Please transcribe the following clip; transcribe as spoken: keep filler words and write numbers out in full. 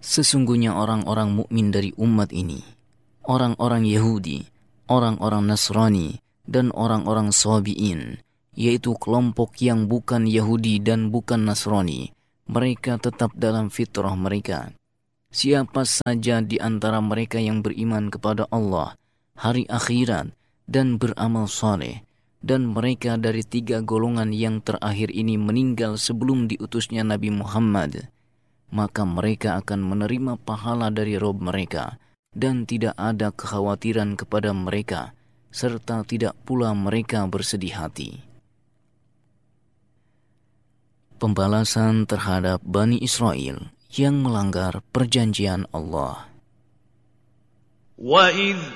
Sesungguhnya orang-orang mukmin dari umat ini, orang-orang Yahudi, orang-orang Nasrani, dan orang-orang Sabi'in, yaitu kelompok yang bukan Yahudi dan bukan Nasrani, mereka tetap dalam fitrah mereka. Siapa saja di antara mereka yang beriman kepada Allah, hari akhirat, dan beramal saleh, dan mereka dari tiga golongan yang terakhir ini meninggal sebelum diutusnya Nabi Muhammad, maka mereka akan menerima pahala dari Rabb mereka, dan tidak ada kekhawatiran kepada mereka, serta tidak pula mereka bersedih hati. Pembalasan terhadap Bani Israel yang melanggar perjanjian Allah. وَإِذْ